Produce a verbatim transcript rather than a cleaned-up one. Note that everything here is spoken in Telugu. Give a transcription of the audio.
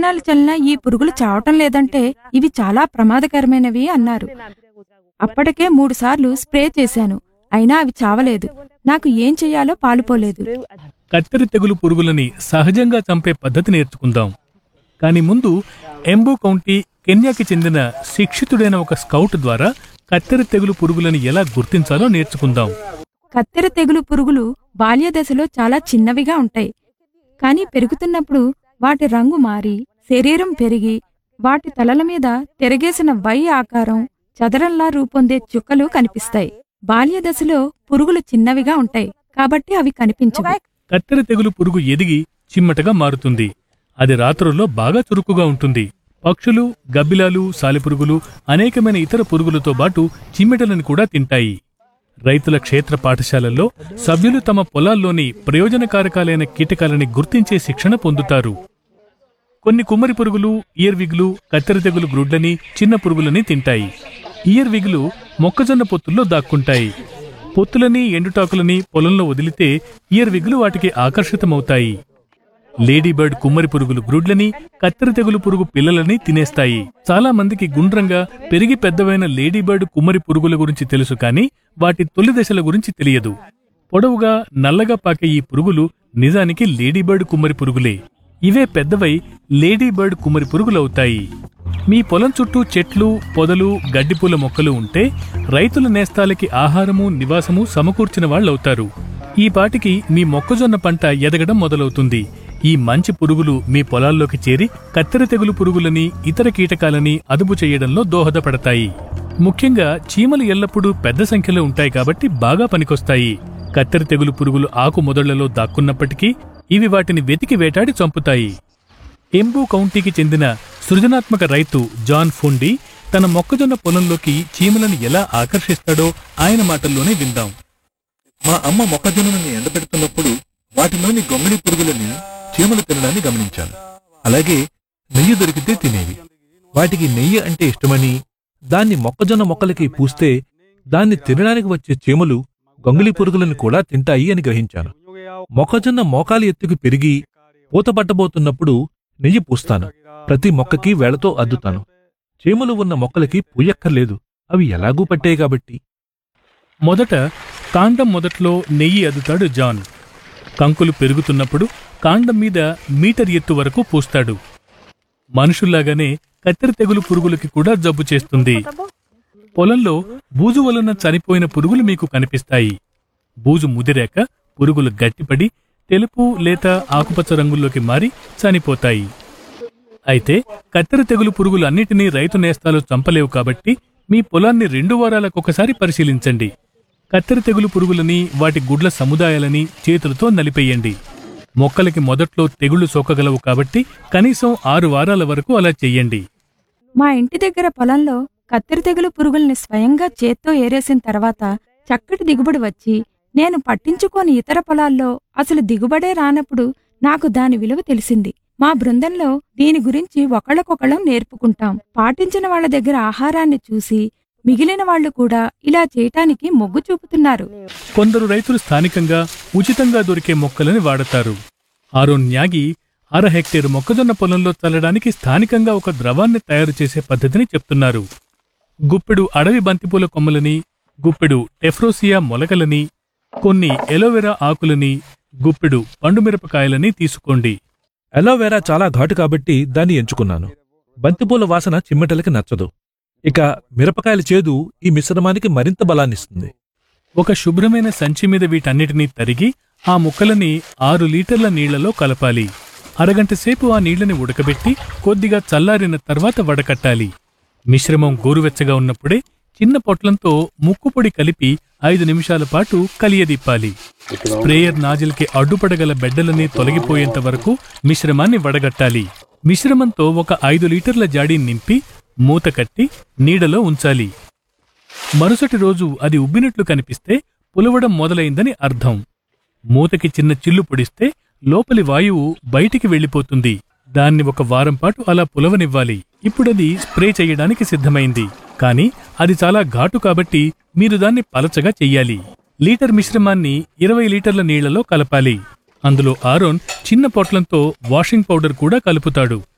విత్తనాలు చల్లినా ఈ పురుగులు చావటం లేదంటే ఇవి చాలా ప్రమాదకరమైనవి అన్నారు. అప్పటికే మూడు సార్లు స్ప్రే చేశాను, అయినా అవి చావలేదు. నాకు ఏం చెయ్యాలో పాలుపోలేదు. కత్తెర తెగులు పురుగులని సహజంగా చంపే పద్ధతి నేర్చుకుందాం. కాని ముందు ఎంబో కౌంటీ కెన్యాకి చెందిన శిక్షితుడైన ఒక స్కౌట్ ద్వారా కత్తెర తెగులు పురుగులని ఎలా గుర్తించాలో నేర్చుకుందాం. కత్తెర తెగులు పురుగులు బాల్య దశలో చాలా చిన్నవిగా ఉంటాయి. కానీ పెరుగుతున్నప్పుడు వాటి రంగు మారి శరీరం పెరిగి వాటి తలల మీద తిరగేసిన వై ఆకారం చదరంలా రూపొందే చుక్కలు కనిపిస్తాయి. బాల్య దశలో పురుగులు చిన్నవిగా ఉంటాయి కాబట్టి అవి కనిపించవు. కత్తెర తెగులు పురుగు ఎదిగి చిమ్మటగా మారుతుంది. అది రాత్రుల్లో బాగా చురుకుగా ఉంటుంది. పక్షులు, గబ్బిలాలు, సాలెపురుగులు, అనేకమైన ఇతర పురుగులతో పాటు చిమ్మెటలను కూడా తింటాయి. రైతుల క్షేత్ర పాఠశాలల్లో సభ్యులు తమ పొలాల్లోని ప్రయోజనకారకాలైన కీటకాలని గుర్తించే శిక్షణ పొందుతారు. కొన్ని కుమ్మరి పురుగులు, ఇయర్విగ్లు కత్తెర తెగులు గ్రుడ్లని, చిన్న పురుగులని తింటాయి. ఇయర్విగ్లు మొక్కజొన్న పొత్తుల్లో దాక్కుంటాయి. పొత్తులని, ఎండుటాకులని పొలంలో వదిలితే ఇయర్విగ్లు వాటికి ఆకర్షితమవుతాయి. లేడీబర్డ్ కుమ్మరి పురుగులు గ్రుడ్లని, కత్తెర తెగులు పురుగు పిల్లలని తినేస్తాయి. చాలా మందికి గుండ్రంగా పెరిగి పెద్దవైన లేడీబర్డ్ కుమ్మరి పురుగుల గురించి తెలుసు, కానీ వాటి తొలి దశల గురించి తెలియదు. పొడవుగా నల్లగా పాకే ఈ పురుగులు నిజానికి లేడీబర్డ్ కుమ్మరి పురుగులే. ఇవే పెద్దవై లేడీబర్డ్ కుమ్మరి పురుగులవుతాయి. మీ పొలం చుట్టూ చెట్లు, పొదలు, గడ్డిపూల మొక్కలు ఉంటే రైతుల నేస్తాలకి ఆహారము, నివాసము సమకూర్చిన వాళ్ళవుతారు. ఈ పాటికి మీ మొక్కజొన్న పంట ఎదగడం మొదలవుతుంది. ఈ మంచి పురుగులు మీ పొలాల్లోకి చేరి కత్తెర తెగులు పురుగులని, ఇతర కీటకాలని అదుపు చేయడంలో దోహదపడతాయి. ముఖ్యంగా చీమలు ఎల్లప్పుడూ పెద్ద సంఖ్యలో ఉంటాయి కాబట్టి బాగా పనికొస్తాయి. కత్తెర తెగులు పురుగులు ఆకు మొదళ్లలో దాక్కున్నప్పటికీ ఇవి వాటిని వెతికి వేటాడి చంపుతాయి. ఎంబో కౌంటీకి చెందిన సృజనాత్మక రైతు జాన్ ఫుండి తన మొక్కజొన్న పొలంలోకి చీమలను ఎలా ఆకర్షిస్తాడో ఆయన మాటల్లోనే విందాం. మా అమ్మ మొక్కజొన్నని ఎండబెడుతున్నప్పుడు వాటిలోని గొంగళి పురుగులని చీమలు తినడాన్ని గమనించాను. అలాగే నెయ్యి దొరికితే తినేవి. వాటికి నెయ్యి అంటే ఇష్టమని దాన్ని మొక్కజొన్న మొక్కలకి పూస్తే దాన్ని తినడానికి వచ్చే చీమలు గొంగళి పురుగులను కూడా తింటాయి అని గ్రహించాను. మొక్కజొన్న మోకాలి ఎత్తుకు పెరిగి పూత పట్టబోతున్నప్పుడు నెయ్యి పూస్తాను. ప్రతి మొక్కకి వేళతో అద్దుతాను. చీమలు ఉన్న మొక్కలకి పూయక్కర్లేదు, అవి ఎలాగూ పట్టాయి కాబట్టి. మొదట కాండం మొదట్లో నెయ్యి అద్దుతాడు జాన్. కంకులు పెరుగుతున్నప్పుడు కాండం మీద మీటర్ ఎత్తు వరకు పూస్తాడు. మనుషుల్లాగానే కత్తెర తెగులు పురుగులకి కూడా జబ్బు చేస్తుంది. పొలంలో బూజు వలన చనిపోయిన పురుగులు మీకు కనిపిస్తాయి. బూజు ముదిరాక పురుగులు గట్టిపడి తెలుపు లేత ఆకుపచ్చ రంగుల్లోకి మారి చనిపోతాయి. అయితే కత్తెర తెగులు పురుగులు అన్నిటినీ రైతు నేస్తాలు చంపలేవు కాబట్టి మీ పొలాన్ని రెండు వారాలకొకసారి పరిశీలించండి. కత్తెర తెగులు పురుగులని, వాటి గుడ్ల సముదాయాలని చేతులతో నలిపేయండి. మొక్కలకి మొదట్లో తెగుళ్లు సోకగలవు కాబట్టి కనీసం ఆరు వారాల వరకు అలా చెయ్యండి. మా ఇంటి దగ్గర పొలంలో కత్తెర తెగులు పురుగుల్ని స్వయంగా చేత్తో ఏరేసిన తర్వాత చక్కటి దిగుబడి వచ్చి నేను పట్టించుకోని ఇతర పొలాల్లో అసలు దిగుబడే రానప్పుడు నాకు దాని విలువ తెలిసింది. మా బృందంలో దీని గురించి ఒకళ్ళకొకళ్ళం నేర్పుకుంటాం. పాటించిన వాళ్ల దగ్గర ఆహారాన్ని చూసి మిగిలిన వాళ్లు కూడా ఇలా చేయటానికి మొగ్గు చూపుతున్నారు. కొందరు రైతులు స్థానికంగా ఉచితంగా దొరికే మొక్కలని వాడతారు. ఆరోన్ న్యాగి అర హెక్టేరు మొక్కజొన్న పొలంలో చల్లడానికి స్థానికంగా ఒక ద్రవాన్ని తయారు చేసే పద్ధతిని చెప్తున్నారు. గుప్పెడు అడవి బంతిపూల కొమ్మలని, గుప్పెడు టెఫ్రోసియా మొలకలని, కొన్ని ఎలోవెరా ఆకులని, గుప్పెడు పండుమిరపకాయలని తీసుకోండి. ఎలోవెరా చాలా ఘాటు కాబట్టి దాన్ని ఎంచుకున్నాను. బంతిపూల వాసన చిమ్మెటలకి నచ్చదు. ఇక మిరపకాయల చేదు ఈ మిశ్రమానికి మరింత బలాన్నిస్తుంది. ఒక శుభ్రమైన సంచి మీద వీటన్నిటినీ తరిగి ఆ ముక్కలని ఆరు లీటర్ల నీళ్లలో కలపాలి. అరగంట సేపు ఆ నీళ్లని ఉడకబెట్టి కొద్దిగా చల్లారిన తర్వాత వడకట్టాలి. మిశ్రమం గోరువెచ్చగా ఉన్నప్పుడే చిన్న పొట్లంతో ముక్కుపొడి కలిపి ఐదు నిమిషాల పాటు కలియదిప్పాలి. స్ప్రేయర్ నాజిల్కి అడ్డుపడగల బెడ్డలని తొలగిపోయేంత వరకు మిశ్రమాన్ని వడగట్టాలి. మిశ్రమంతో ఒక ఐదు లీటర్ల జాడీ నింపి మూత కట్టి నీడలో ఉంచాలి. మరుసటి రోజు అది ఉబ్బినట్లు కనిపిస్తే పులవడం మొదలైందని అర్థం. మూతకి చిన్న చిల్లు పొడిస్తే లోపలి వాయువు బయటికి వెళ్ళిపోతుంది. దాన్ని ఒక వారం పాటు అలా పులవనివ్వాలి. ఇప్పుడది స్ప్రే చెయ్యడానికి సిద్ధమైంది. కానీ అది చాలా ఘాటు కాబట్టి మీరు దాన్ని పలచగా చెయ్యాలి. లీటర్ మిశ్రమాన్ని ఇరవై లీటర్ల నీళ్లలో కలపాలి. అందులో ఆరోన్ చిన్న పొట్లంతో వాషింగ్ పౌడర్ కూడా కలుపుతాడు.